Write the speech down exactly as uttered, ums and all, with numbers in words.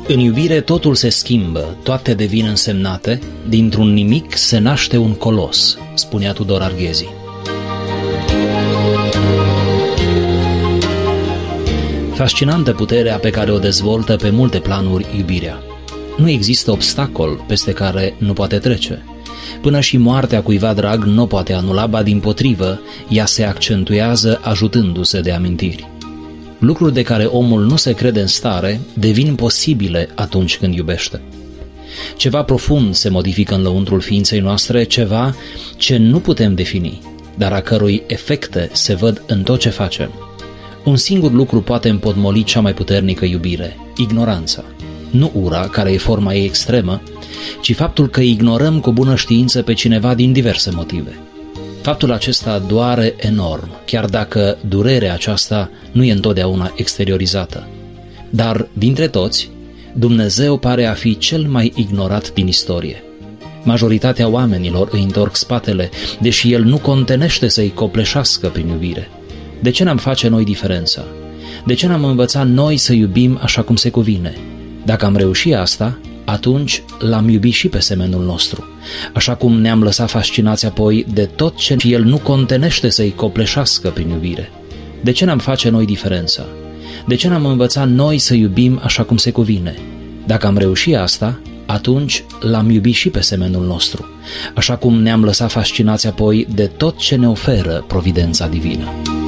În iubire totul se schimbă, toate devin însemnate, dintr-un nimic se naște un colos, spunea Tudor Arghezi. Fascinantă puterea pe care o dezvoltă pe multe planuri iubirea. Nu există obstacol peste care nu poate trece. Până și moartea cuiva drag nu poate anula, ba dimpotrivă, ea se accentuează ajutându-se de amintiri. Lucruri de care omul nu se crede în stare devin posibile atunci când iubește. Ceva profund se modifică în lăuntrul ființei noastre, ceva ce nu putem defini, dar a cărui efecte se văd în tot ce facem. Un singur lucru poate împotmoli cea mai puternică iubire, ignoranța. Nu ura, care e forma ei extremă, ci faptul că ignorăm cu bună știință pe cineva din diverse motive. Faptul acesta doare enorm, chiar dacă durerea aceasta nu e întotdeauna exteriorizată. Dar, dintre toți, Dumnezeu pare a fi cel mai ignorat din istorie. Majoritatea oamenilor îi întorc spatele, deși El nu contenește să-i copleșească prin iubire. De ce n-am face noi diferența? De ce n-am învățat noi să iubim așa cum se cuvine? Dacă am reușit asta, atunci l-am iubit și pe semenul nostru, așa cum ne-am lăsat fascinați apoi de tot ce El nu contenește să-i copleșească prin iubire. De ce n-am face noi diferența? De ce n-am învățat noi să iubim așa cum se cuvine? Dacă am reușit asta, atunci l-am iubit și pe semenul nostru, așa cum ne-am lăsat fascinați apoi de tot ce ne oferă providența divină.